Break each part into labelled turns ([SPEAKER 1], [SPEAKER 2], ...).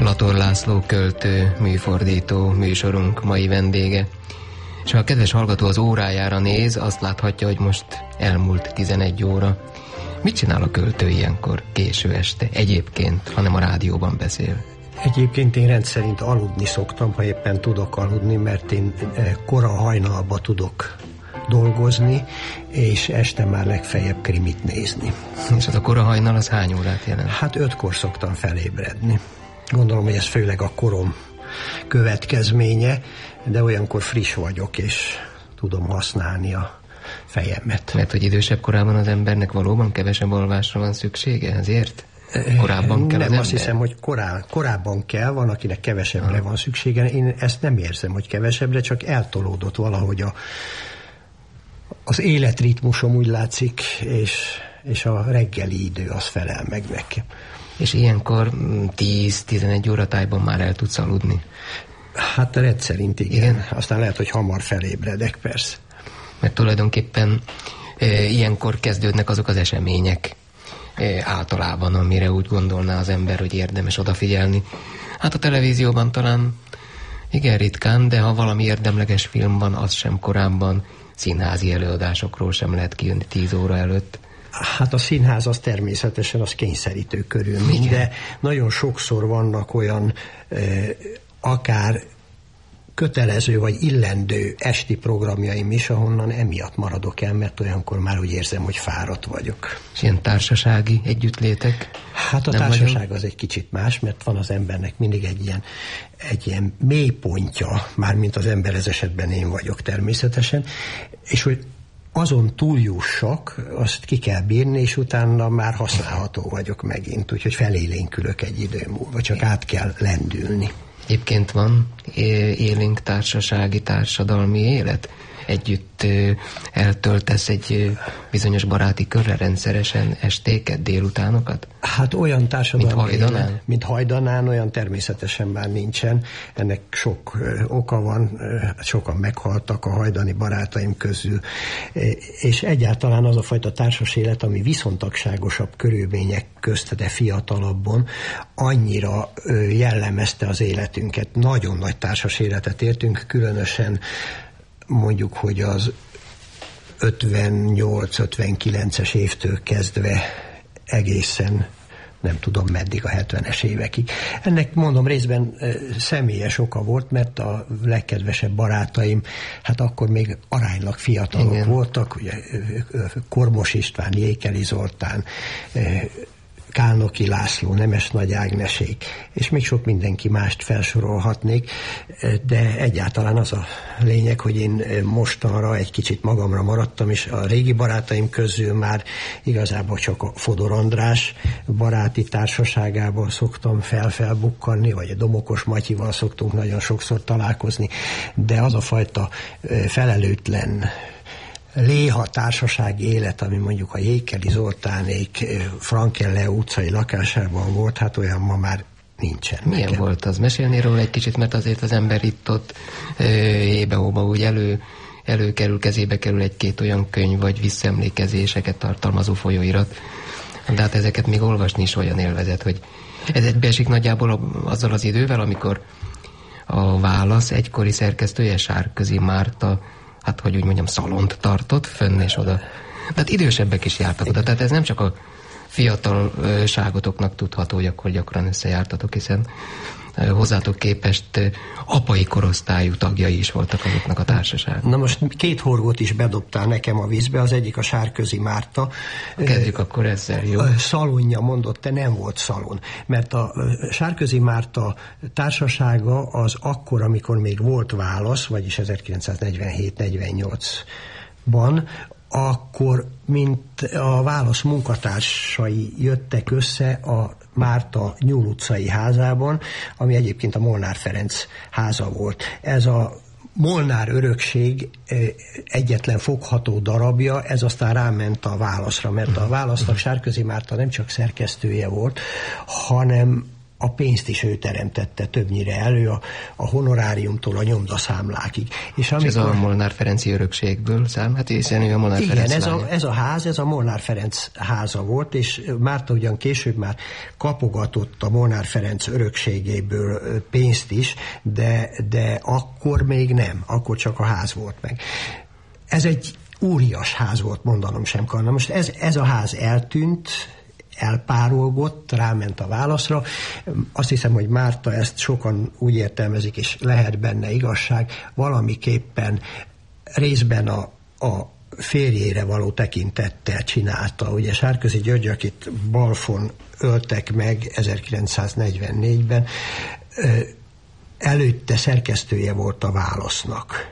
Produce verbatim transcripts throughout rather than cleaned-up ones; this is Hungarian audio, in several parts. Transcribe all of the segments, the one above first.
[SPEAKER 1] Lator László költő, műfordító, műsorunk mai vendége. És ha a kedves hallgató az órájára néz, azt láthatja, hogy most elmúlt tizenegy óra. Mit csinál a költő ilyenkor, késő este? Egyébként, hanem a rádióban beszél.
[SPEAKER 2] Egyébként én rendszerint aludni szoktam, ha éppen tudok aludni, mert én kora hajnalba tudok dolgozni, és este már legfeljebb krimit nézni.
[SPEAKER 1] És az a kora hajnal az hány órát jelent?
[SPEAKER 2] Hát ötkor szoktam felébredni. Gondolom, hogy ez főleg a korom következménye, de olyankor friss vagyok, és tudom használni a fejemet.
[SPEAKER 1] Mert hogy idősebb korában az embernek valóban kevesebb alvásra van szüksége, ezért? Korábban kell.
[SPEAKER 2] Nem, azt hiszem, hogy korá, korábban kell, van, akinek kevesebbre van szüksége. Én ezt nem érzem, hogy kevesebbre, csak eltolódott valahogy a, az életritmusom, úgy látszik, és, és a reggeli idő az felel meg nekem.
[SPEAKER 1] És ilyenkor tíz-tizenegy óra tájban már el tudsz aludni?
[SPEAKER 2] Hát rendszerint igen. igen. Aztán lehet, hogy hamar felébredek, persze.
[SPEAKER 1] Mert tulajdonképpen e, ilyenkor kezdődnek azok az események e, általában, amire úgy gondolná az ember, hogy érdemes odafigyelni. Hát a televízióban talán igen ritkán, de ha valami érdemleges film van, az sem korábban. Színházi előadásokról sem lehet kijönni tíz óra előtt.
[SPEAKER 2] Hát a színház az természetesen az kényszerítő körülmény, de nagyon sokszor vannak olyan eh, akár kötelező vagy illendő esti programjaim is, ahonnan emiatt maradok el, mert olyankor már úgy érzem, hogy fáradt vagyok.
[SPEAKER 1] És ilyen társasági együttlétek?
[SPEAKER 2] Hát a nem társaság vagyok? Az egy kicsit más, mert van az embernek mindig egy ilyen, egy ilyen mélypontja, mármint az ember, ez esetben én vagyok természetesen, és hogy azon túljussak, azt ki kell bírni, és utána már használható vagyok megint, úgyhogy felélénkülök egy idő múlva, csak át kell lendülni.
[SPEAKER 1] Egyébként van élénk társasági, társadalmi élet? Együtt eltöltesz egy bizonyos baráti körre rendszeresen estéket, délutánokat?
[SPEAKER 2] Hát olyan társadalmi
[SPEAKER 1] mint Hajdanán?
[SPEAKER 2] Élet, mint Hajdanán, olyan természetesen már nincsen. Ennek sok ö, oka van, ö, sokan meghaltak a hajdani barátaim közül, és egyáltalán az a fajta társas élet, ami viszontagságosabb körülmények közt, de fiatalabbon, annyira ö, jellemezte az életünket. Nagyon nagy társas életet értünk, különösen mondjuk, hogy az ötvennyolc-ötvenkilences évtől kezdve egészen nem tudom meddig, a hetvenes évekig. Ennek mondom részben e, személyes oka volt, mert a legkedvesebb barátaim, hát akkor még aránylag fiatalok Igen. voltak, ugye Kormos István, Jékeli Zoltán, e, Kálnoki László, Nemes Nagy Ágnesék, és még sok mindenki mást felsorolhatnék, de egyáltalán az a lényeg, hogy én mostanra egy kicsit magamra maradtam, és a régi barátaim közül már igazából csak a Fodor András baráti társaságában szoktam felfelbukkanni, vagy a Domokos Matyival szoktunk nagyon sokszor találkozni, de az a fajta felelőtlen léha társasági élet, ami mondjuk a Jékeli Zoltánék Frankelle utcai lakásában volt, hát olyan ma már nincsen.
[SPEAKER 1] Milyen nekem. Volt az? Mesélni róla egy kicsit, mert azért az ember itt-ott hébe-hóba úgy elő, előkerül, kezébe kerül egy-két olyan könyv, vagy visszaemlékezéseket tartalmazó folyóirat, de hát ezeket még olvasni is olyan élvezet, hogy ez egybeesik nagyjából azzal az idővel, amikor a Válasz egykori szerkesztője, Sárközi Márta, hát, hogy úgy mondjam, szalont tartott fönn és oda. Tehát idősebbek is jártak oda. Tehát ez nem csak a fiatalságotoknak tudható, hogy akkor gyakran összejártatok, hiszen hozzátok képest apai korosztályú tagjai is voltak azoknak a társaságnak.
[SPEAKER 2] Na most két horgót is bedobtál nekem a vízbe, az egyik a Sárközi Márta.
[SPEAKER 1] Kezdjük akkor ezzel, jó?
[SPEAKER 2] Szalonja mondott, te nem volt szalon. Mert a Sárközi Márta társasága az akkor, amikor még volt Válasz, vagyis ezerkilencszáznegyvenhét negyvennyolcban, akkor, mint a Válasz munkatársai jöttek össze a Márta Nyúl utcai házában, ami egyébként a Molnár Ferenc háza volt. Ez a Molnár örökség egyetlen fogható darabja, ez aztán ráment a Válaszra, mert a Válasznak Sárközi Márta nem csak szerkesztője volt, hanem a pénzt is ő teremtette többnyire elő, a, a honoráriumtól a nyomdaszámlákig.
[SPEAKER 1] És, amikor, és ez a Molnár Ferenci örökségből számít, hiszen ő a Molnár
[SPEAKER 2] igen,
[SPEAKER 1] Ferenc
[SPEAKER 2] ez a, ez a ház, ez a Molnár Ferenc háza volt, és Márta ugyan később már kapogatott a Molnár Ferenc örökségéből pénzt is, de, de akkor még nem, akkor csak a ház volt meg. Ez egy óriás ház volt, mondanom sem kell. Na most ez, ez a ház eltűnt, elpárolgott, ráment a válaszra. Azt hiszem, hogy Márta ezt sokan úgy értelmezik, és lehet benne igazság, valamiképpen részben a, a férjére való tekintettel csinálta. Ugye Sárközi György, akit Balfon öltek meg ezerkilencszáznegyvennégyben, előtte szerkesztője volt a Válasznak.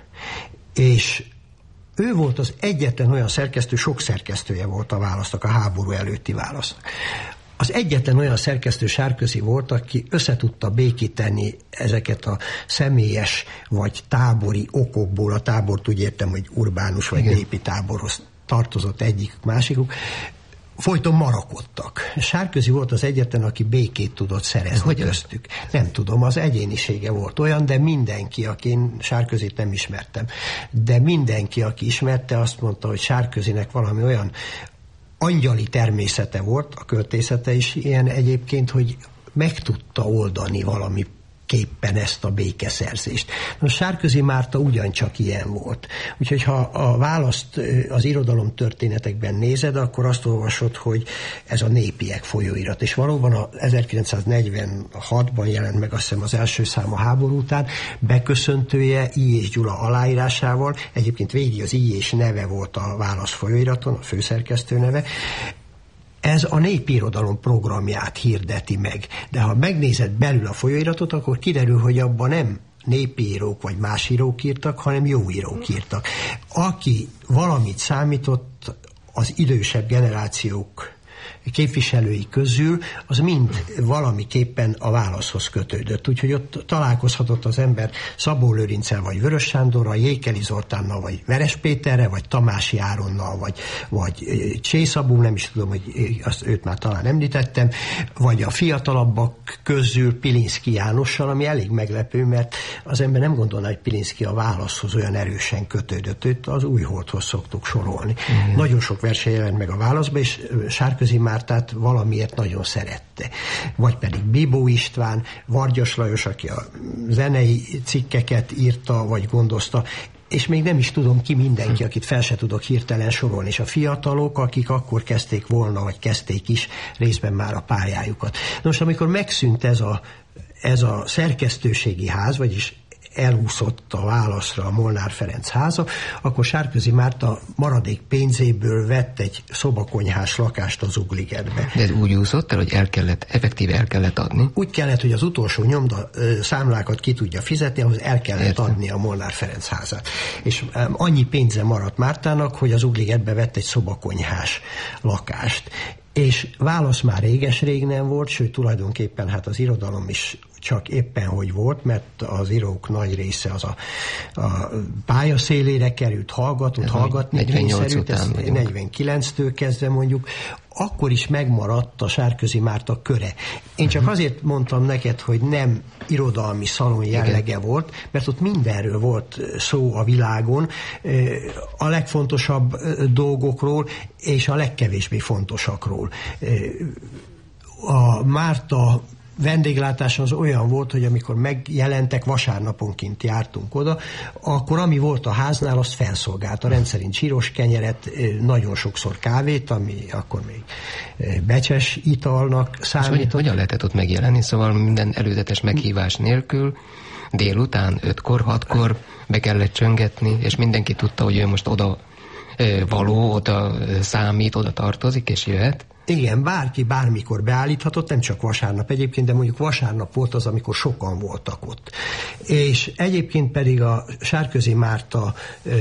[SPEAKER 2] És ő volt az egyetlen olyan szerkesztő, sok szerkesztője volt a Válasznak, a háború előtti Válasznak. Az egyetlen olyan szerkesztő Sárközi volt, aki összetudta békíteni ezeket a személyes vagy tábori okokból, a tábort úgy értem, hogy urbánus vagy népi táborhoz tartozott egyik, másikuk, folyton marakodtak. Sárközi volt az egyetlen, aki békét tudott szerezni hogy köztük. Nem tudom, az egyénisége volt olyan, de mindenki, aki én Sárközit nem ismertem, de mindenki, aki ismerte, azt mondta, hogy Sárközinek valami olyan angyali természete volt, a költészete is ilyen egyébként, hogy meg tudta oldani valami képpen ezt a békeszerzést. Most Sárközi Márta ugyancsak ilyen volt. Úgyhogy ha a Választ az irodalomtörténetekben nézed, akkor azt olvasod, hogy ez a Népiek folyóirat. És valóban a ezerkilencszáznegyvenhatban jelent meg azt hiszem az első szám a háború után, beköszöntője I. és Gyula aláírásával, egyébként végig az I. és neve volt a Válasz folyóiraton, a főszerkesztő neve. Ez a népi irodalom programját hirdeti meg. De ha megnézed belül a folyóiratot, akkor kiderül, hogy abban nem népi írók vagy más írók írtak, hanem jó írók írtak. Aki valamit számított az idősebb generációk képviselői közül, az mind valamiképpen a Válaszhoz kötődött. Úgyhogy ott találkozhatott az ember Szabó Lőrinccel, vagy Vörös Sándorral, Jékeli Zoltánnal, vagy Veres Péterrel, vagy Tamási Áronnal, vagy, vagy Csészabó, nem is tudom, hogy azt őt már talán említettem, vagy a fiatalabbak közül Pilinszky Jánossal, ami elég meglepő, mert az ember nem gondolná, hogy Pilinszky a Válaszhoz olyan erősen kötődött. Őt az Újholdhoz szoktuk sorolni. Mm. Nagyon sok verse jelent meg a Válaszba, és Sárközi Mártát valamiért nagyon szerette. Vagy pedig Bibó István, Vargyas Lajos, aki a zenei cikkeket írta, vagy gondozta, és még nem is tudom ki mindenki, akit fel se tudok hirtelen sorolni, és a fiatalok, akik akkor kezdték volna, vagy kezdték is részben már a pályájukat. Nos, amikor megszűnt ez a, ez a szerkesztőségi ház, vagyis elúszott a Válaszra a Molnár Ferenc háza, akkor Sárközi Márta maradék pénzéből vett egy szobakonyhás lakást az Ugligetbe.
[SPEAKER 1] De ez úgy úszott el, hogy el kellett, effektíve el kellett adni?
[SPEAKER 2] Úgy kellett, hogy az utolsó nyomda számlákat ki tudja fizetni, ahhoz el kellett Értem. adni a Molnár Ferenc házát. És um, annyi pénze maradt Mártának, hogy az Ugligetbe vett egy szobakonyhás lakást. És Válasz már réges-rég nem volt, sőt tulajdonképpen hát az irodalom is csak éppen hogy volt, mert az írók nagy része az a, a pályaszélére került, hallgatott, hallgatni kényszerült, ez negyvenkilenctől kezdve mondjuk, akkor is megmaradt a Sárközi Márta köre. Én csak uh-huh. azért mondtam neked, hogy nem irodalmi szalon jellege Igen. volt, mert ott mindenről volt szó a világon, a legfontosabb dolgokról, és a legkevésbé fontosakról. A Márta vendéglátása az olyan volt, hogy amikor megjelentek, vasárnaponként jártunk oda, akkor ami volt a háznál, azt felszolgálta. Rendszerint zsíros kenyeret, nagyon sokszor kávét, ami akkor még becses italnak számított.
[SPEAKER 1] És hogy, hogyan lehetett ott megjelenni? Szóval minden előzetes meghívás nélkül, délután, ötkor, hatkor be kellett csöngetni, és mindenki tudta, hogy ő most oda való, oda számít, oda tartozik, és jöhet.
[SPEAKER 2] Igen, bárki bármikor beállíthatott, nem csak vasárnap egyébként, de mondjuk vasárnap volt az, amikor sokan voltak ott. És egyébként pedig a Sárközi Márta ö,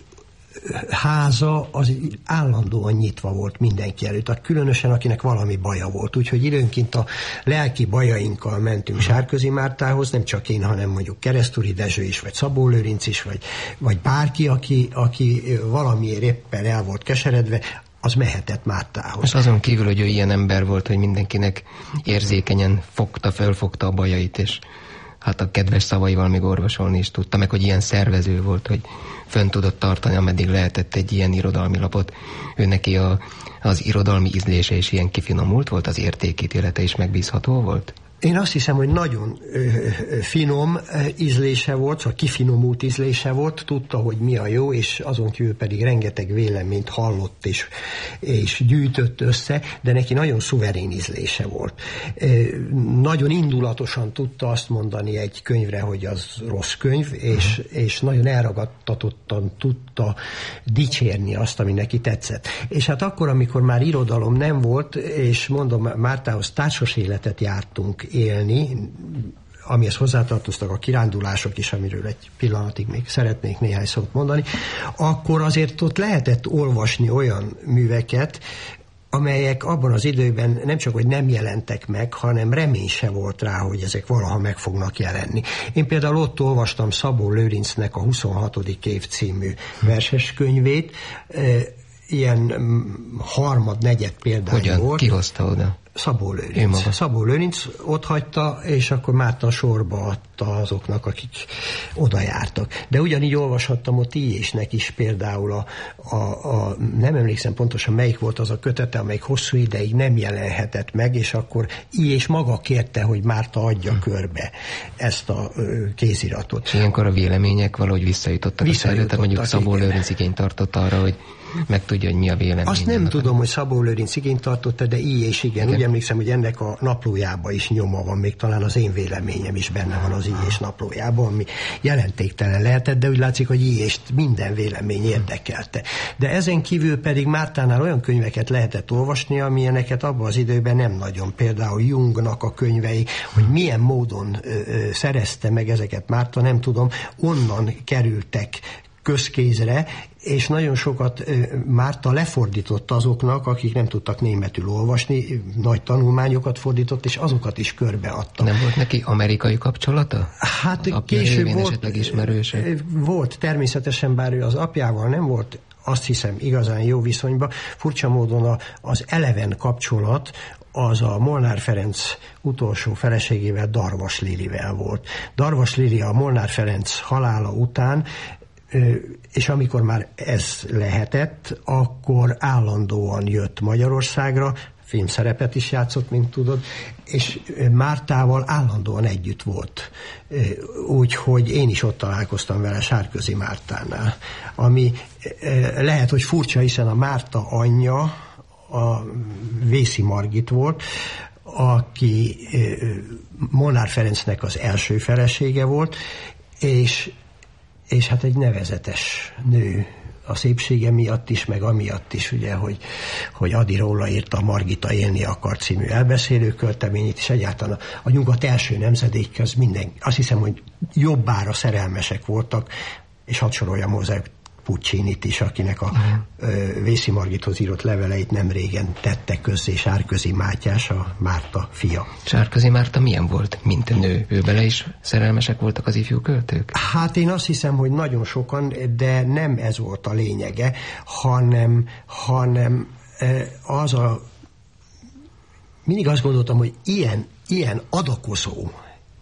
[SPEAKER 2] háza az állandóan nyitva volt mindenki előtt, különösen akinek valami baja volt. Úgyhogy időnként a lelki bajainkkal mentünk Sárközi Mártához, nem csak én, hanem mondjuk Keresztúri Dezső is, vagy Szabó Lőrinc is, vagy, vagy bárki, aki, aki valamiért éppen el volt keseredve, az mehetett Mártához.
[SPEAKER 1] Most azon kívül, hogy ő ilyen ember volt, hogy mindenkinek érzékenyen fogta, fölfogta a bajait, és hát a kedves szavaival még orvosolni is tudta, meg hogy ilyen szervező volt, hogy fönn tudott tartani, ameddig lehetett egy ilyen irodalmi lapot. Ő neki a, az irodalmi ízlése is ilyen kifinomult volt, az értékítélete is megbízható volt?
[SPEAKER 2] Én azt hiszem, hogy nagyon ö, ö, finom ízlése volt, szóval kifinomult ízlése volt, tudta, hogy mi a jó, és azon kívül pedig rengeteg véleményt hallott és, és gyűjtött össze, de neki nagyon szuverén ízlése volt. Ö, nagyon indulatosan tudta azt mondani egy könyvre, hogy az rossz könyv, és, uh-huh. és nagyon elragadtatottan tudta dicsérni azt, ami neki tetszett. És hát akkor, amikor már irodalom nem volt, és mondom, Mártához társas életet jártunk élni, amihez hozzátartoztak a kirándulások is, amiről egy pillanatig még szeretnék néhány szót mondani, akkor azért ott lehetett olvasni olyan műveket, amelyek abban az időben nem csak, hogy nem jelentek meg, hanem remény se volt rá, hogy ezek valaha meg fognak jelenni. Én például ott olvastam Szabó Lőrincnek a huszonhatodik év című verseskönyvét, ilyen harmad, negyed példány
[SPEAKER 1] Hogyan?
[SPEAKER 2] volt.
[SPEAKER 1] Ki hozta oda?
[SPEAKER 2] Szabó Lőrinc. Szabó Lőrinc ott hagyta, és akkor Márta sorba adta azoknak, akik oda jártak. De ugyanígy olvashattam ott Illyésnek is például a, a, a, nem emlékszem pontosan melyik volt az a kötete, amelyik hosszú ideig nem jelenhetett meg, és akkor Illyés maga kérte, hogy Márta adja hm. körbe ezt a ö, kéziratot. És
[SPEAKER 1] ilyenkor a vélemények valahogy visszajutottak, visszajutottak a szervetet, mondjuk Szabó Lőrinc igényt tartott arra, hogy megtudja, hogy mi a vélemény.
[SPEAKER 2] Azt nem tudom, hogy Szabó Lőrinc igényt tartotta, de Illyés igen. igen. Úgy emlékszem, hogy ennek a naplójában is nyoma van, még talán az én véleményem is benne van az Illyés naplójában, ami jelentéktelen lehetett, de úgy látszik, hogy Illyést minden vélemény érdekelte. De ezen kívül pedig Mártánál olyan könyveket lehetett olvasni, amilyeneket abban az időben nem nagyon. Például Jungnak a könyvei, hogy milyen módon ö, ö, szerezte meg ezeket Márta, nem tudom, onnan kerültek közkézre, és nagyon sokat Márta lefordított azoknak, akik nem tudtak németül olvasni, nagy tanulmányokat fordított, és azokat is körbeadta.
[SPEAKER 1] Nem volt neki amerikai kapcsolata?
[SPEAKER 2] Hát
[SPEAKER 1] apja
[SPEAKER 2] később volt,
[SPEAKER 1] ismerőse?
[SPEAKER 2] Volt, természetesen, bár ő az apjával nem volt, azt hiszem igazán jó viszonyban. Furcsa módon a, az eleven kapcsolat az a Molnár Ferenc utolsó feleségével, Darvas Lilivel volt. Darvas Lili a Molnár Ferenc halála után, és amikor már ez lehetett, akkor állandóan jött Magyarországra, filmszerepet is játszott, mint tudod, és Mártával állandóan együtt volt. Úgyhogy én is ott találkoztam vele Sárközi Mártánál. Ami lehet, hogy furcsa, hiszen a Márta anyja a Vészi Margit volt, aki Molnár Ferencnek az első felesége volt, és és hát egy nevezetes nő a szépsége miatt is, meg amiatt is, ugye, hogy, hogy Ady róla írta a Margita élni akar című elbeszélő költeményét, és egyáltalán a, a nyugat első nemzedékhez minden, azt hiszem, hogy jobbára szerelmesek voltak, és hadd soroljam hozzá Puccinit is, akinek a uh-huh. Vészi Margithoz írott leveleit nem régen tette közzé Sárközi Mátyás, a Márta fia.
[SPEAKER 1] Sárközi Márta milyen volt, mint nő? Ő bele is szerelmesek voltak az ifjú költők?
[SPEAKER 2] Hát én azt hiszem, hogy nagyon sokan, de nem ez volt a lényege, hanem, hanem az a... Mindig azt gondoltam, hogy ilyen, ilyen adakozó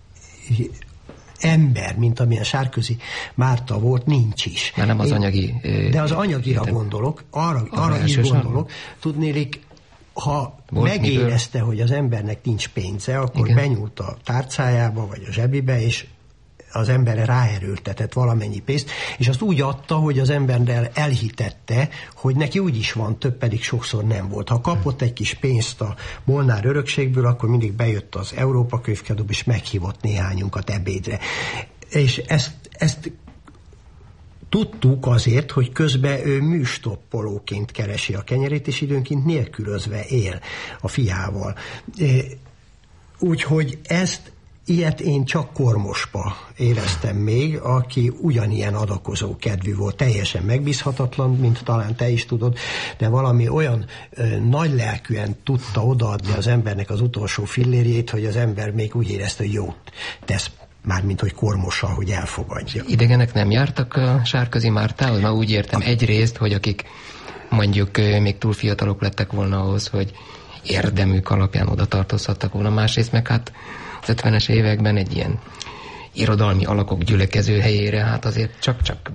[SPEAKER 2] ember, mint amilyen Sárközi Márta volt, nincs is.
[SPEAKER 1] Már nem az Én, anyagi...
[SPEAKER 2] De az anyagira értem. gondolok, arra, arra is gondolok. Tudnélik, ha volt megérezte, miből? hogy az embernek nincs pénze, akkor Igen. benyúlt a tárcájába, vagy a zsebibe, és az emberre ráerőltetett valamennyi pénzt, és azt úgy adta, hogy az emberrel elhitette, hogy neki úgy is van, több pedig sokszor nem volt. Ha kapott egy kis pénzt a Molnár örökségből, akkor mindig bejött az Európa Könyvkiadóba, és meghívott néhányunkat ebédre. És ezt, ezt tudtuk azért, hogy közben ő műstoppolóként keresi a kenyerét, és időnként nélkülözve él a fiával. Úgyhogy ezt Ilyet én csak Kormospa éreztem még, aki ugyanilyen adakozó kedvű volt, teljesen megbízhatatlan, mint talán te is tudod, de valami olyan ö, nagy lelkűen tudta odaadni az embernek az utolsó fillérjét, hogy az ember még úgy érezte, hogy jót tesz mármint hogy Kormossal, hogy elfogadja.
[SPEAKER 1] Idegenek nem jártak a Sárközi Mártához? Na úgy értem egyrészt, hogy akik mondjuk még túl fiatalok lettek volna ahhoz, hogy érdemük alapján oda tartozhattak volna, másrészt meg hát az ötvenes években egy ilyen irodalmi alakok gyülekező helyére, hát azért csak-csak